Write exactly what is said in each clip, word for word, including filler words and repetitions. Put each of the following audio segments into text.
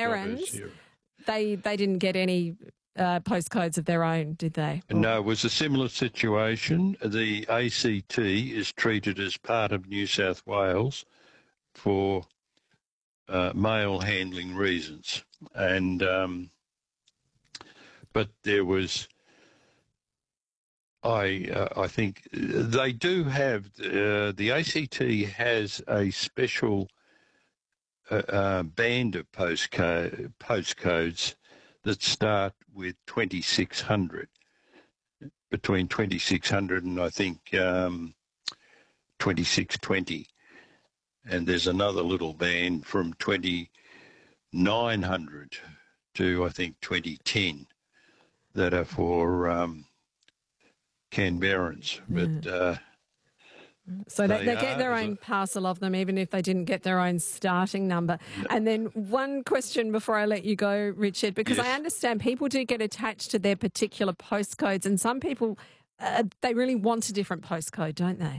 parents, here. they they didn't get any uh, postcodes of their own, did they? No, it was a similar situation. The A C T is treated as part of New South Wales for uh, mail handling reasons, and um, but there was. I uh, I think they do have uh, the A C T has a special uh, uh, band of postcode postcodes that start with twenty-six hundred, between twenty-six hundred and I think um, twenty-six twenty, and there's another little band from twenty-nine hundred to I think twenty ten that are for um, Canberrans, but uh, so they, they, they get are, their own parcel of them, even if they didn't get their own starting number. No. And then one question before I let you go, Richard, because Yes. I understand people do get attached to their particular postcodes, and some people, uh, they really want a different postcode, don't they?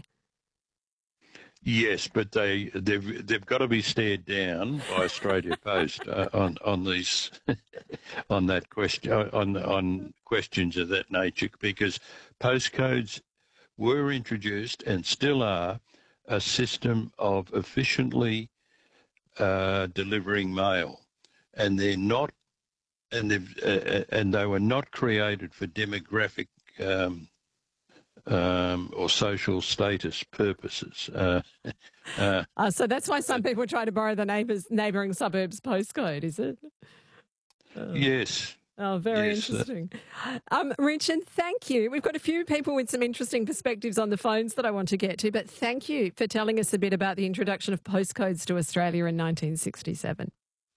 Yes, but they they've they've got to be stared down by Australia Post uh, on on these on that question on on questions of that nature, because postcodes were introduced and still are a system of efficiently uh, delivering mail, and they're not and they uh, and they were not created for demographic Um, Um, or social status purposes. Uh, uh, Uh, so that's why some people try to borrow the neighbours, neighbouring suburbs postcode, is it? Uh, yes. Oh, very yes, interesting. Um, Richard, thank you. We've got a few people with some interesting perspectives on the phones that I want to get to, but thank you for telling us a bit about the introduction of postcodes to Australia in nineteen sixty-seven.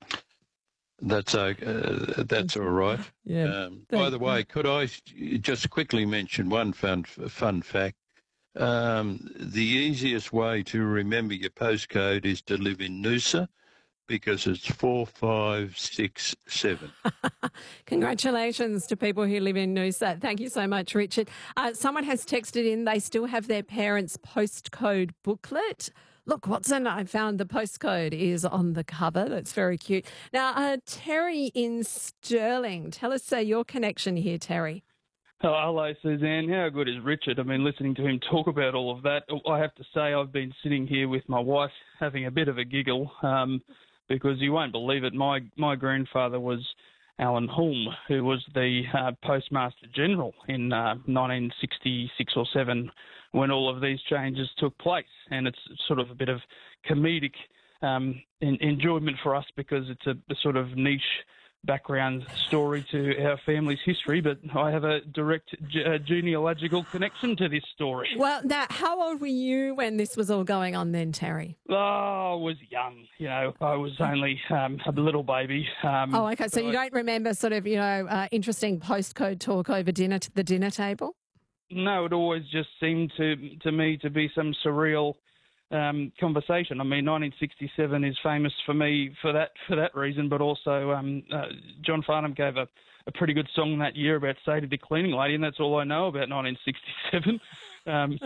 That's uh, uh, that's all right. Yeah. Um, by the way, could I just quickly mention one fun fun fact? Um, the easiest way to remember your postcode is to live in Noosa, because it's four five six seven. Congratulations to people who live in Noosa. Thank you so much, Richard. Uh, someone has texted in, they still have their parents' postcode booklet. Look, Watson, I found the postcode is on the cover. That's very cute. Now, uh, Terry in Stirling, tell us uh, your connection here, Terry. Oh, hello, Suzanne. How good is Richard? I mean, listening to him talk about all of that, I have to say I've been sitting here with my wife having a bit of a giggle um, because you won't believe it. My my grandfather was Alan Hulme, who was the uh, Postmaster General in uh, nineteen sixty-six or seven when all of these changes took place. And it's sort of a bit of comedic um, in, enjoyment for us because it's a, a sort of niche background story to our family's history, but I have a direct ge- uh, genealogical connection to this story. Well, now, how old were you when this was all going on then, Terry? Oh, I was young, you know. I was only um, a little baby. Um, oh, okay. So you I, don't remember sort of, you know, uh, interesting postcode talk over dinner to the dinner table? No, it always just seemed to to me to be some surreal um, conversation. I mean, nineteen sixty-seven is famous for me for that for that reason, but also um, uh, John Farnham gave a, a pretty good song that year about Sadie the cleaning lady, and that's all I know about nineteen sixty-seven. Um,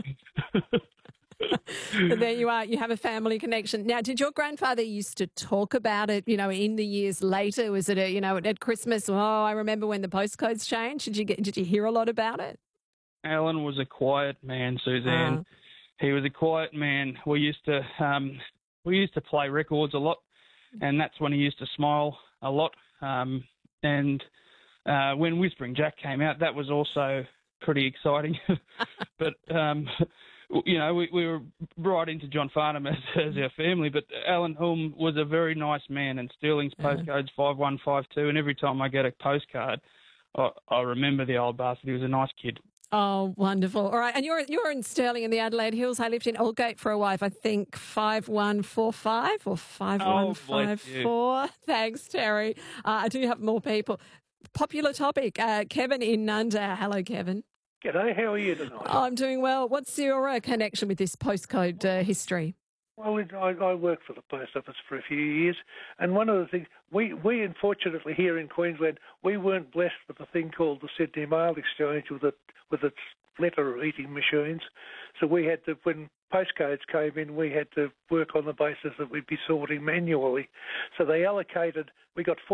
But there you are. You have a family connection. Now, did your grandfather used to talk about it, you know, in the years later? Was it, a, you know, at Christmas? Oh, I remember when the postcodes changed. Did you get? Did you hear a lot about it? Alan was a quiet man, Suzanne. Uh, he was a quiet man. We used to um, we used to play records a lot, and that's when he used to smile a lot. Um, and uh, when Whispering Jack came out, that was also pretty exciting. But um, you know, we, we were right into John Farnham as, as our family. But Alan Hulme was a very nice man, and Stirling's postcode's five one five two. And every time I get a postcard, I, I remember the old bastard. He was a nice kid. Oh, wonderful. All right. And you're you're in Stirling in the Adelaide Hills. I lived in Aldgate for a while. I think five one four five or five one five four. Thanks, Terry. Uh, I do have more people. Popular topic. Uh, Kevin in Nunda. Hello, Kevin. G'day, how are you tonight? Oh, I'm doing well. What's your uh, connection with this postcode uh, history? Well, I, I worked for the post office for a few years, and one of the things, we, we unfortunately here in Queensland, we weren't blessed with a thing called the Sydney Mail Exchange with it, with its letter-eating machines. So we had to, when postcodes came in, we had to work on the basis that we'd be sorting manually. So they allocated, we got